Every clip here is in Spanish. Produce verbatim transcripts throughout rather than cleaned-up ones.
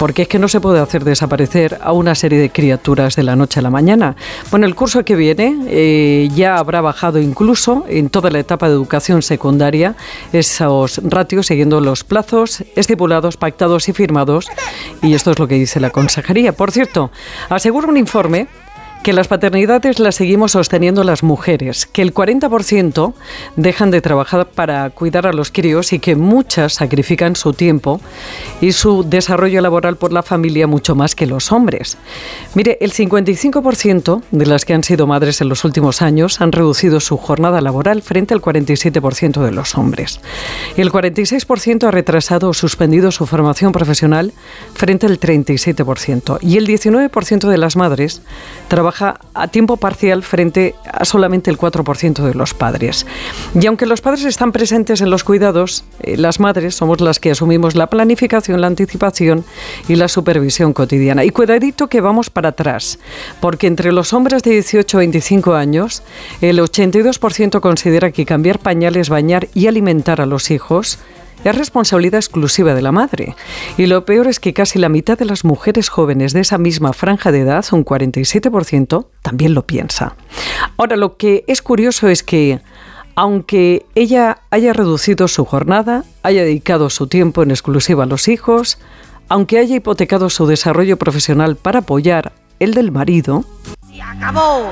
porque es que no se puede hacer desaparecer a una serie de criaturas de la noche a la mañana. Bueno, el curso que viene eh, ya habrá bajado incluso en toda la etapa de educación secundaria esos ratios siguiendo los plazos estipulados, pactados y firmados, y esto es lo que dice la consejería. Por cierto, asegura un informe que las paternidades las seguimos sosteniendo las mujeres, que el cuarenta por ciento dejan de trabajar para cuidar a los críos y que muchas sacrifican su tiempo y su desarrollo laboral por la familia mucho más que los hombres. Mire, el cincuenta y cinco por ciento de las que han sido madres en los últimos años han reducido su jornada laboral frente al cuarenta y siete por ciento de los hombres. El cuarenta y seis por ciento ha retrasado o suspendido su formación profesional frente al treinta y siete por ciento. Y el diecinueve por ciento de las madres trabaja a tiempo parcial frente a solamente el cuatro por ciento de los padres. Y aunque los padres están presentes en los cuidados, eh, las madres somos las que asumimos la planificación, la anticipación y la supervisión cotidiana. Y cuidadito que vamos para atrás, porque entre los hombres de dieciocho a veinticinco años, el ochenta y dos por ciento considera que cambiar pañales, bañar y alimentar a los hijos es responsabilidad exclusiva de la madre. Y lo peor es que casi la mitad de las mujeres jóvenes de esa misma franja de edad, un cuarenta y siete por ciento, también lo piensa. Ahora, lo que es curioso es que, aunque ella haya reducido su jornada, haya dedicado su tiempo en exclusiva a los hijos, aunque haya hipotecado su desarrollo profesional para apoyar el del marido, se acabó,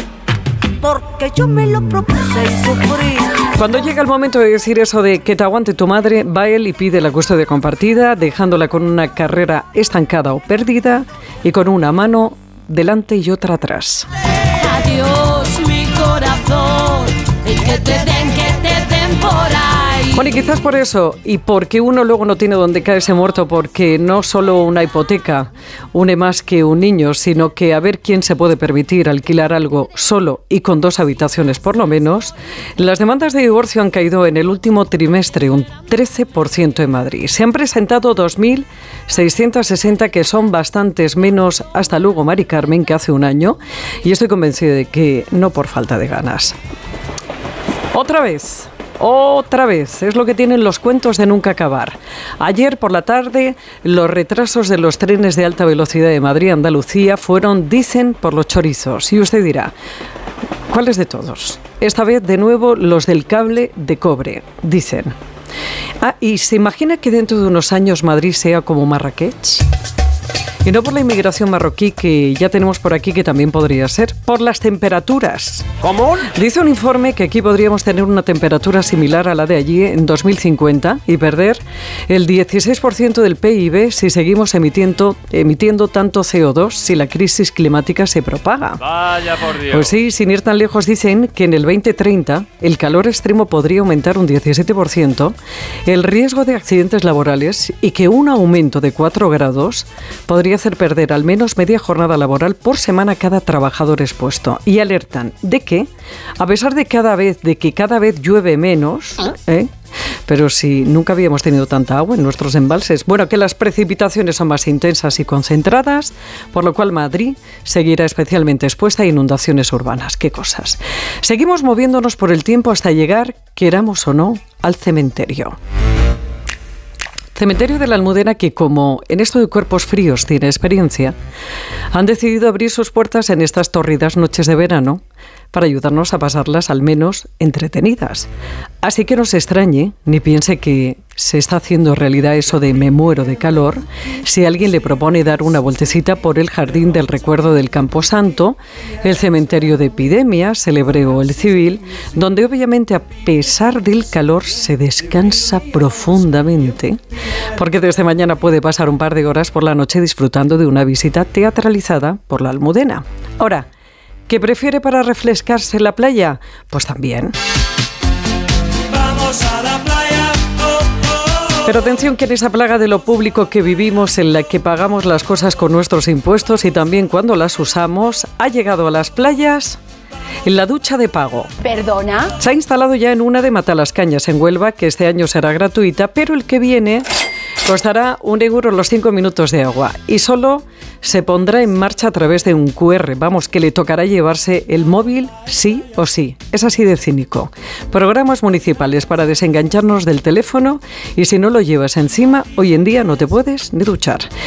porque yo me lo propuse y sufrí. Cuando llega el momento de decir eso de que te aguante tu madre, va él y pide la custodia compartida, dejándola con una carrera estancada o perdida y con una mano delante y otra atrás. Adiós, mi corazón, el que te den, que te den por ahí. Bueno, y quizás por eso, y porque uno luego no tiene donde caerse muerto, porque no solo una hipoteca une más que un niño, sino que a ver quién se puede permitir alquilar algo solo y con dos habitaciones por lo menos, las demandas de divorcio han caído en el último trimestre un trece por ciento en Madrid. Se han presentado dos mil seiscientos sesenta, que son bastantes menos, hasta luego, Mari Carmen, que hace un año, y estoy convencida de que no por falta de ganas. Otra vez. Otra vez, es lo que tienen los cuentos de nunca acabar. Ayer por la tarde, los retrasos de los trenes de alta velocidad de Madrid a Andalucía fueron, dicen, por los chorizos. Y usted dirá, ¿cuáles de todos? Esta vez, de nuevo, los del cable de cobre, dicen. Ah, ¿y se imagina que dentro de unos años Madrid sea como Marrakech? Y no por la inmigración marroquí que ya tenemos por aquí, que también podría ser, por las temperaturas. ¿Cómo? Dice un informe que aquí podríamos tener una temperatura similar a la de allí en dos mil cincuenta y perder el dieciséis por ciento del P I B si seguimos emitiendo, emitiendo tanto C O dos si la crisis climática se propaga. Vaya por Dios. Pues sí, sin ir tan lejos, dicen que en el veinte treinta el calor extremo podría aumentar un diecisiete por ciento, el riesgo de accidentes laborales, y que un aumento de cuatro grados podría hacer perder al menos media jornada laboral por semana a cada trabajador expuesto. Y alertan de que, a pesar de cada vez de que cada vez llueve menos, ¿eh? pero si nunca habíamos tenido tanta agua en nuestros embalses, bueno, que las precipitaciones son más intensas y concentradas, por lo cual Madrid seguirá especialmente expuesta a inundaciones urbanas. ¡Qué cosas! Seguimos moviéndonos por el tiempo hasta llegar, queramos o no, al cementerio. Cementerio de la Almudena, que como en esto de cuerpos fríos tiene experiencia, han decidido abrir sus puertas en estas tórridas noches de verano para ayudarnos a pasarlas al menos entretenidas. Así que no se extrañe ni piense que se está haciendo realidad eso de me muero de calor si alguien le propone dar una vueltecita por el Jardín del Recuerdo del Camposanto, el Cementerio de Epidemias, el Hebreo o el Civil, donde obviamente a pesar del calor se descansa profundamente, porque desde mañana puede pasar un par de horas por la noche disfrutando de una visita teatralizada por la Almudena. Ahora, ¿qué prefiere para refrescarse en la playa? Pues también. Vamos a la playa. Oh, oh, oh. Pero atención, que en esa plaga de lo público que vivimos, en la que pagamos las cosas con nuestros impuestos y también cuando las usamos, ha llegado a las playas en la ducha de pago. ¿Perdona? Se ha instalado ya en una de Matalascañas, en Huelva, que este año será gratuita, pero el que viene costará un euro los cinco minutos de agua y solo se pondrá en marcha a través de un cu erre. Vamos, que le tocará llevarse el móvil sí o sí. Es así de cínico. Programas municipales para desengancharnos del teléfono y si no lo llevas encima, hoy en día no te puedes ni duchar.